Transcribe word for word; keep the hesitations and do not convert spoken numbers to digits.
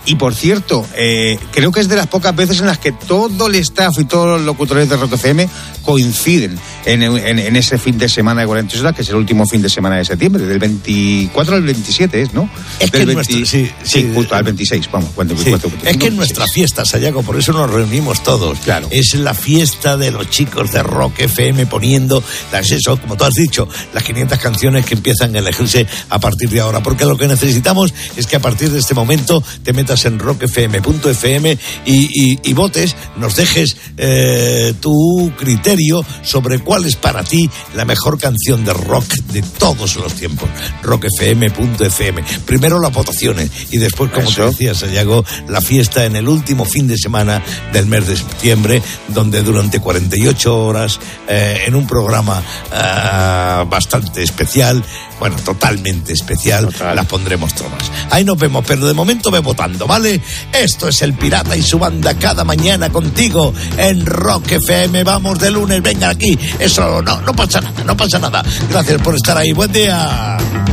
Y por cierto, eh, creo que es de las pocas veces en las que todo el staff y todos los locutores de Rock F M coinciden en, en, en ese fin de semana de cuarenta y ocho horas, que es el último fin de semana de septiembre, del veinticuatro al veintisiete, ¿es, ¿no? Es del que veinte, nuestro, sí, sí, sí, justo al veintiséis, vamos. veinticuatro, sí. veinticinco, Es que en nuestra fiesta, Sayago, por eso nos reunimos todos. Claro. Es la fiesta de los chicos de Rock F M poniendo, las, eso, como tú has dicho, las quinientas canciones que empiezan a elegirse a partir de ahora. Porque lo que necesitamos es que a partir de este momento te metas en rock f m punto f m y, y, y votes, nos dejes eh, tu criterio sobre cuál es para ti la mejor canción de rock de todos los tiempos. rock f m punto f m. Primero las votaciones y después, como Eso. te decía, Sayago, la fiesta en el último fin de semana del mes de septiembre, donde durante cuarenta y ocho horas, eh, en un programa eh, bastante especial, bueno, totalmente especial, Total. las pondremos todas. Ahí nos vemos, pero de momento ve votando, ¿vale? Esto es El Pirata y su banda cada mañana contigo en Rock F M. Vamos de lunes, venga aquí. Eso no, no pasa nada, no pasa nada. Gracias por estar ahí. Buen día.